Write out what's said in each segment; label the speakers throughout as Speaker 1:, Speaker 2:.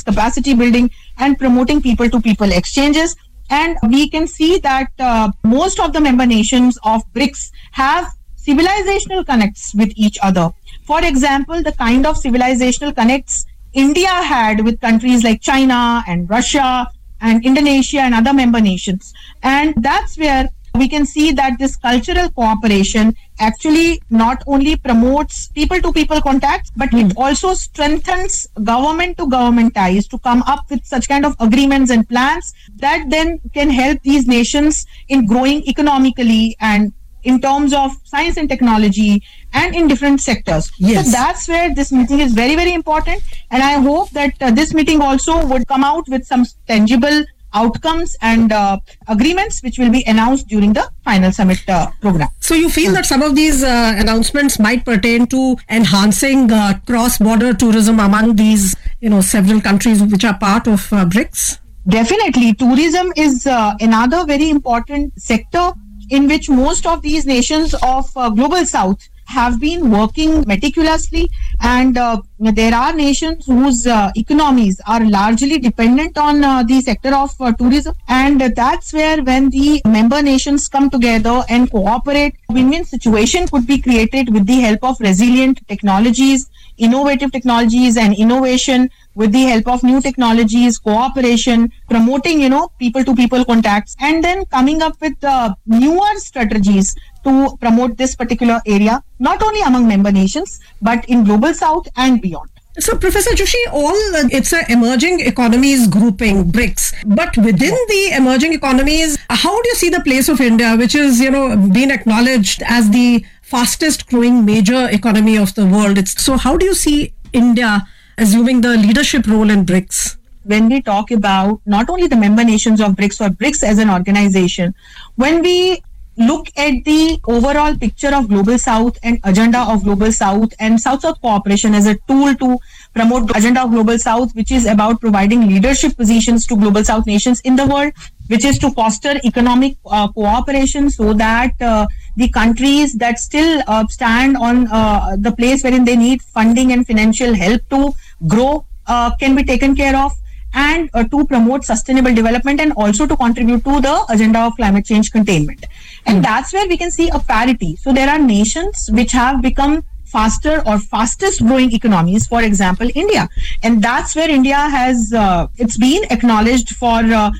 Speaker 1: capacity building, and promoting people-to-people exchanges. And we can see that most of the member nations of BRICS have civilizational connects with each other. For example, the kind of civilizational connects India had with countries like China and Russia and Indonesia and other member nations. And that's where we can see that this cultural cooperation actually not only promotes people-to-people contacts, but it also strengthens government-to-government ties to come up with such kind of agreements and plans that then can help these nations in growing economically and in terms of science and technology and in different sectors.
Speaker 2: Yes.
Speaker 1: So that's where this meeting is very, very important. And I hope that this meeting also would come out with some tangible outcomes and agreements which will be announced during the final summit program.
Speaker 2: So you feel that some of these announcements might pertain to enhancing cross-border tourism among these, several countries which are part of BRICS?
Speaker 1: Definitely. Tourism is another very important sector in which most of these nations of Global South have been working meticulously, and there are nations whose economies are largely dependent on the sector of tourism, and that's where when the member nations come together and cooperate, win-win situation could be created with the help of resilient technologies, innovative technologies and innovation, with the help of new technologies, cooperation, promoting, people-to-people contacts, and then coming up with newer strategies to promote this particular area, not only among member nations, but in Global South and beyond.
Speaker 2: So, Professor Joshi, it's an emerging economies grouping, BRICS. But within the emerging economies, how do you see the place of India, which is, being acknowledged as the fastest growing major economy of the world? So how do you see India assuming the leadership role in BRICS?
Speaker 1: When we talk about not only the member nations of BRICS or BRICS as an organization, when we look at the overall picture of Global South and agenda of Global South and South-South cooperation as a tool to promote the agenda of Global South, which is about providing leadership positions to Global South nations in the world, which is to foster economic cooperation so that the countries that still stand on the place wherein they need funding and financial help to grow can be taken care of, and to promote sustainable development and also to contribute to the agenda of climate change containment. And that's where we can see a parity. So there are nations which have become faster or fastest growing economies, for example, India. And that's where India has, it's been acknowledged for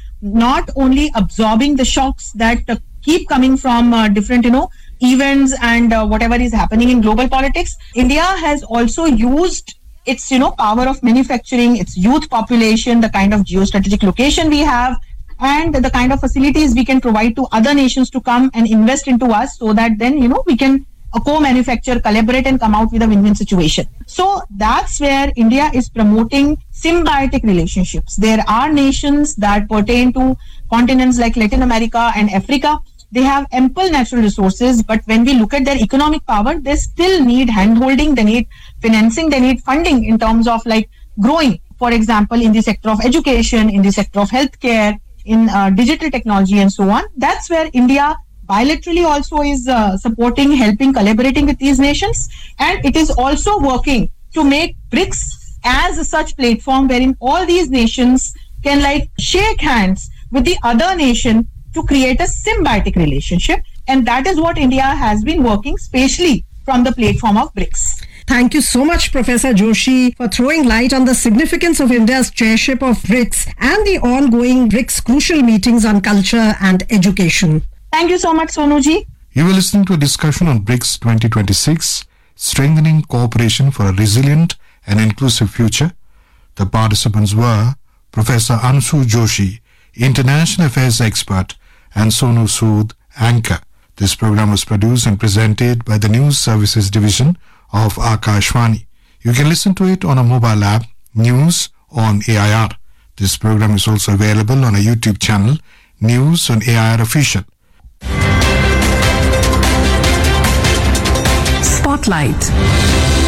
Speaker 1: not only absorbing the shocks that keep coming from different, events and whatever is happening in global politics. India has also used its, power of manufacturing, its youth population, the kind of geostrategic location we have, and the kind of facilities we can provide to other nations to come and invest into us so that then, we can co-manufacture, collaborate and come out with a win-win situation. So that's where India is promoting symbiotic relationships. There are nations that pertain to continents like Latin America and Africa. They have ample natural resources, but when we look at their economic power, they still need hand-holding, they need financing, they need funding in terms of growing, for example, in the sector of education, in the sector of healthcare, in digital technology and so on. That's where India bilaterally also is supporting, helping, collaborating with these nations. And it is also working to make BRICS as such platform wherein all these nations can shake hands with the other nation to create a symbiotic relationship. And that is what India has been working, especially from the platform of BRICS.
Speaker 2: Thank you so much, Professor Joshi, for throwing light on the significance of India's chairship of BRICS and the ongoing BRICS crucial meetings on culture and education.
Speaker 1: Thank you so much, Sonuji.
Speaker 3: You were listening to a discussion on BRICS 2026, Strengthening Cooperation for a Resilient and Inclusive Future. The participants were Professor Anshu Joshi, International Affairs Expert, and Sonu Sood, Anchor. This program was produced and presented by the News Services Division of Akashvani. You can listen to it on a mobile app, News on AIR. This program is also available on a YouTube channel, News on AIR Official.
Speaker 4: Spotlight.